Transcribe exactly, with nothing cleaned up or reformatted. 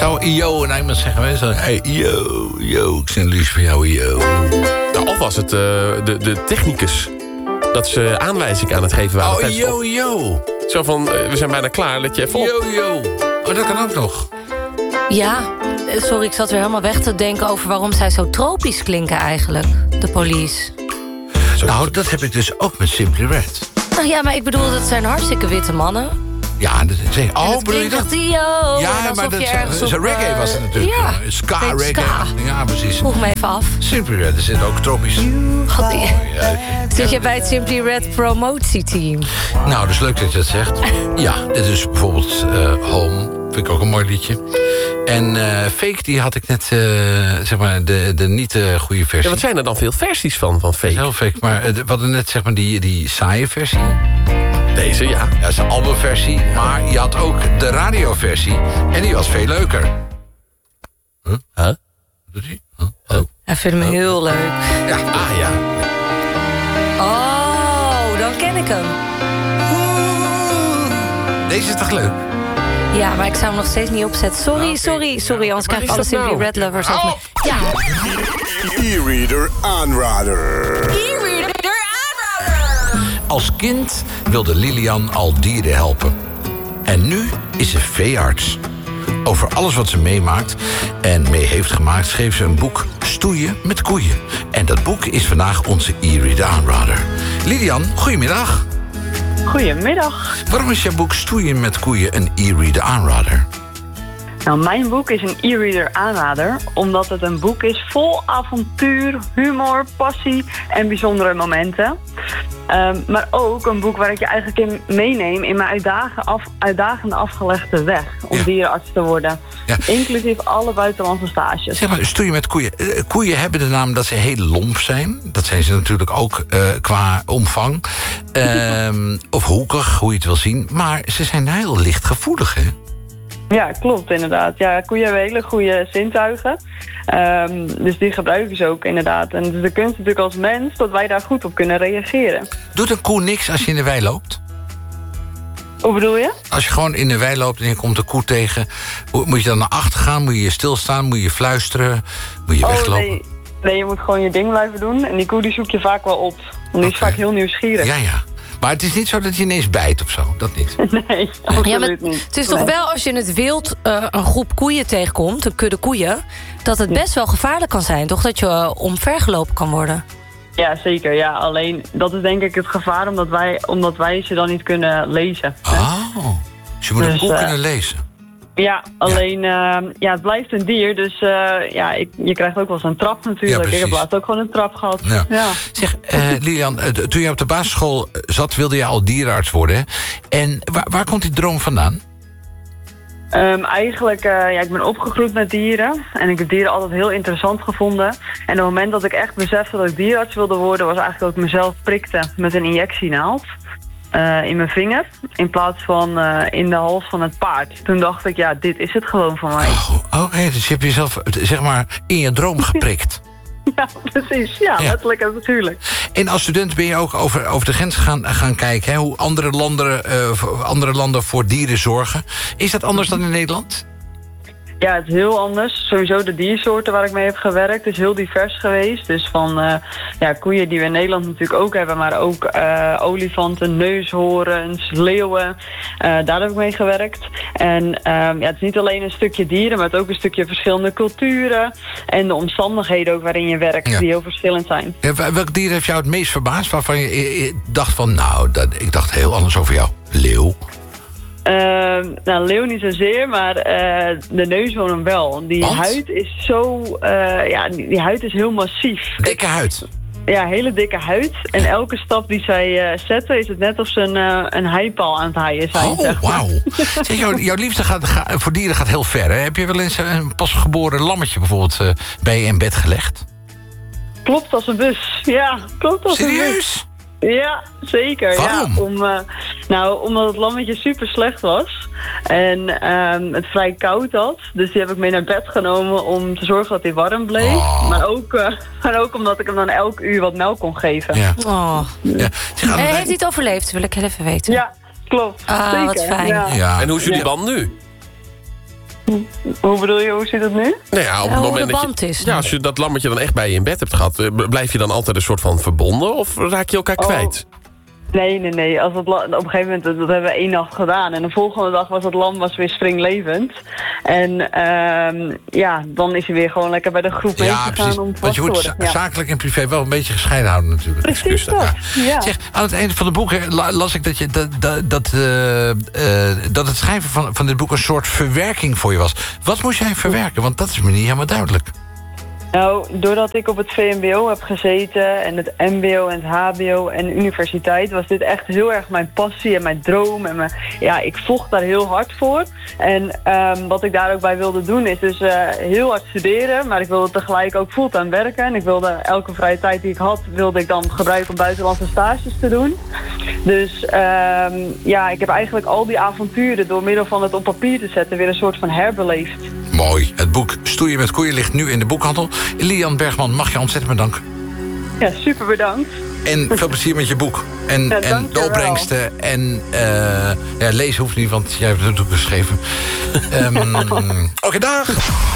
zou yo en iemand zeggen... Mensen, hey, yo, yo, ik zing liefst voor jou, yo. Nou, of was het uh, de, de technicus... dat ze aanwijzingen aan het geven waren. Oh, yo, yo. Zo van, uh, we zijn bijna klaar, let je even op. Yo, yo. Oh, dat kan ook nog. Ja, sorry, ik zat weer helemaal weg te denken... over waarom zij zo tropisch klinken eigenlijk, de Police. Nou, dat heb ik dus ook met Simply Red. Nou ja, maar ik bedoel, dat zijn hartstikke witte mannen. Ja, dat is... Oh, bedoel je dat? Yo, ja, maar dat is op, reggae was het natuurlijk. Ja, ska, reggae. Ska. Ja, precies. Vroeg me even af. Simply Red, er zit ook tropisch. God, oh, ja. Zit je bij het Simply Red promotieteam? Nou, dus leuk dat je dat zegt. Ja, dit is bijvoorbeeld uh, Home. Vind ik ook een mooi liedje. En uh, Fake, die had ik net, uh, zeg maar, de, de niet uh, goede versie. Ja, wat zijn er dan veel versies van, van Fake? Heel Fake, maar uh, we hadden net, zeg maar, die, die saaie versie. Deze, ja. Ja, dat is een albumversie, maar je had ook de radioversie. En die was veel leuker. Huh? Huh? Wat doet hij? Huh? Oh. Hij vindt hem heel leuk. Ja, ah ja. Oh, dan ken ik hem. Deze is toch leuk? Ja, maar ik zou hem nog steeds niet opzetten. Sorry, okay. sorry, sorry, anders krijg ik alle Simply nou? Red lovers over me. Ja. E-reader aanrader. E-reader aanrader. Als kind wilde Lilian al dieren helpen. En nu is ze veearts. Over alles wat ze meemaakt en mee heeft gemaakt... schreef ze een boek Stoeien met koeien. En dat boek is vandaag onze e-reader aanrader. Lilian, goedemiddag. Goedemiddag. Waarom is jouw boek Stoeien met koeien een e-reader aanrader? Nou, mijn boek is een e-reader aanrader... omdat het een boek is vol avontuur, humor, passie en bijzondere momenten. Um, maar ook een boek waar ik je eigenlijk in meeneem... in mijn uitdagen af, uitdagende afgelegde weg om ja. dierenarts te worden. Ja. Inclusief alle buitenlandse stages. Zeg maar, stoeien met koeien. Uh, koeien hebben de naam dat ze heel lomp zijn. Dat zijn ze natuurlijk ook uh, qua omvang. Um, of hoekig, hoe je het wil zien. Maar ze zijn heel lichtgevoelig, hè? Ja, klopt inderdaad. Ja, koeien hebben hele goede zintuigen. Um, dus die gebruiken ze ook inderdaad. En dus de kunst natuurlijk als mens dat wij daar goed op kunnen reageren. Doet een koe niks als je in de wei loopt? Hoe bedoel je? Als je gewoon in de wei loopt en je komt een koe tegen... moet je dan naar achter gaan? Moet je stilstaan? Moet je fluisteren? Moet je oh, weglopen? Nee. nee, je moet gewoon je ding blijven doen. En die koe die zoek je vaak wel op. Want die okay. is vaak heel nieuwsgierig. Ja, ja. Maar het is niet zo dat je ineens bijt of zo, dat niet. Nee, absoluut ja, maar niet. Het is toch nee. wel als je in het wild uh, een groep koeien tegenkomt, een kudde koeien... dat het best wel gevaarlijk kan zijn, toch? Dat je uh, omvergelopen kan worden. Ja, zeker. Ja, alleen dat is denk ik het gevaar omdat wij, omdat wij ze dan niet kunnen lezen. Oh, dus je moet dus, een koe uh, kunnen lezen. Ja, alleen ja. Uh, ja, het blijft een dier, dus uh, ja, ik, je krijgt ook wel eens een trap natuurlijk. Ja, ik heb laatst ook gewoon een trap gehad. Ja. Ja. Zeg, uh, Lilian, uh, toen je op de basisschool zat, wilde je al dierenarts worden. Hè? En waar, waar komt die droom vandaan? Um, eigenlijk, uh, ja, ik ben opgegroeid met dieren. En ik heb dieren altijd heel interessant gevonden. En op het moment dat ik echt besefte dat ik dierenarts wilde worden... was eigenlijk dat ik mezelf prikte met een injectienaald. Uh, in mijn vinger, in plaats van uh, in de hals van het paard. Toen dacht ik, ja, dit is het gewoon voor mij. Oh, oké, okay, dus je hebt jezelf, zeg maar, in je droom geprikt. Ja, precies. Ja, ja, letterlijk en natuurlijk. En als student ben je ook over, over de grens gaan, gaan kijken... Hè, hoe andere landen, uh, andere landen voor dieren zorgen. Is dat anders dan in Nederland? Ja, het is heel anders. Sowieso de diersoorten waar ik mee heb gewerkt is heel divers geweest. Dus van uh, ja, koeien die we in Nederland natuurlijk ook hebben... maar ook uh, olifanten, neushoorns, leeuwen. Uh, daar heb ik mee gewerkt. En um, ja, het is niet alleen een stukje dieren... maar het is ook een stukje verschillende culturen... en de omstandigheden ook waarin je werkt... Ja. die heel verschillend zijn. Ja, welk dier heeft jou het meest verbaasd? Waarvan je, je dacht van, nou, dat, ik dacht heel anders over jou. Leeuw? Uh, nou, leeuw niet zozeer, maar uh, de neushoorn wel. Die Wat? huid is zo... Uh, ja, die, die huid is heel massief. Dikke huid? Ja, hele dikke huid. En elke stap die zij uh, zetten... is het net of ze een, uh, een heipaal aan het haaien zijn. Oh, zeg maar. wauw. Zeg, jouw, jouw liefde gaat, gaat, voor dieren gaat heel ver, hè? Heb je wel eens een pasgeboren lammetje bijvoorbeeld... Uh, bij je in bed gelegd? Klopt als een bus. Ja, klopt als Serieus? een bus. Ja, zeker. Waarom? Ja, om, uh, nou, omdat het lammetje super slecht was. En um, het vrij koud had. Dus die heb ik mee naar bed genomen om te zorgen dat hij warm bleef. Oh. Maar, ook, uh, maar ook omdat ik hem dan elk uur wat melk kon geven. Ja. Oh. Ja. Zeg, en heeft hij het overleefd? Wil ik heel even weten. Ja, klopt. Ah, zeker. wat fijn. Ja. Ja. En hoe is jullie ja. band nu? Hoe bedoel je, hoe zit het nu? Nou ja, op Ja, het hoe moment de dat band je, is. ja, als je dat lammetje dan echt bij je in bed hebt gehad... eh, blijf je dan altijd een soort van verbonden of raak je elkaar Oh. kwijt? Nee, nee, nee. Als het la- op een gegeven moment, dat, dat hebben we één nacht gedaan. En de volgende dag was het lam was weer springlevend. En ehm, ja, dan is hij weer gewoon lekker bij de groep Ja, meegegaan precies. om Want vast je te moet worden. za- Ja. zakelijk en privé wel een beetje gescheiden houden natuurlijk. Precies Excuus, dat, ja. Zeg, aan het einde van het boek hè, la- las ik dat, je, dat, dat, dat, eh, eh, dat het schrijven van, van dit boek een soort verwerking voor je was. Wat moest jij verwerken? Want dat is me niet helemaal duidelijk. Nou, doordat ik op het V M B O heb gezeten en het M B O en het H B O en de universiteit, was dit echt heel erg mijn passie en mijn droom. En mijn, ja, ik vocht daar heel hard voor. En um, wat ik daar ook bij wilde doen is dus uh, heel hard studeren, maar ik wilde tegelijk ook fulltime werken. En ik wilde elke vrije tijd die ik had, wilde ik dan gebruiken om buitenlandse stages te doen. Dus um, ja, ik heb eigenlijk al die avonturen door middel van het op papier te zetten weer een soort van herbeleefd. Mooi. Het boek Stoeien met koeien ligt nu in de boekhandel. Lilian Bergman, mag je ontzettend bedanken. Ja, super bedankt. En veel plezier met je boek. En, Ja, en dank je de wel. opbrengsten. En uh, ja, lezen hoeft niet, want jij hebt het ook geschreven. um, Oké, okay, dag.